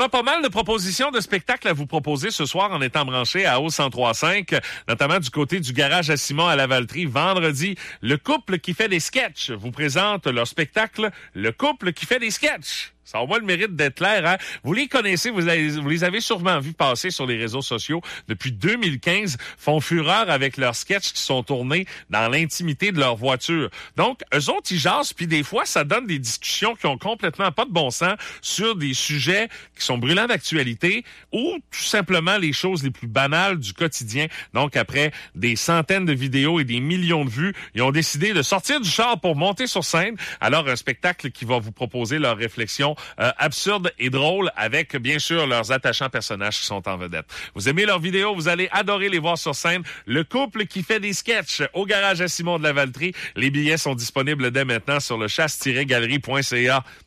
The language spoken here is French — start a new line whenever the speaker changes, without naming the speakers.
a pas mal de propositions de spectacles à vous proposer ce soir en étant branché à Haut 103.5, notamment du côté du garage à Simon à Lavaltrie. Vendredi, le couple qui fait des sketchs vous présente leur spectacle Le couple qui fait des sketchs. Ça a au moins le mérite d'être clair, hein? Vous les connaissez, vous les avez sûrement vus passer sur les réseaux sociaux depuis 2015, font fureur avec leurs sketchs qui sont tournés dans l'intimité de leur voiture. Donc, eux autres, ils jasent, puis des fois, ça donne des discussions qui ont complètement pas de bon sens sur des sujets qui sont brûlants d'actualité ou tout simplement les choses les plus banales du quotidien. Donc, après des centaines de vidéos et des millions de vues, ils ont décidé de sortir du char pour monter sur scène. Alors, un spectacle qui va vous proposer leurs réflexions absurdes et drôles avec, bien sûr, leurs attachants personnages qui sont en vedette. Vous aimez leurs vidéos, vous allez adorer les voir sur scène. Le couple qui fait des sketchs au garage à Simon de Lavaltrie. Les billets sont disponibles dès maintenant sur le chasse-galerie.ca.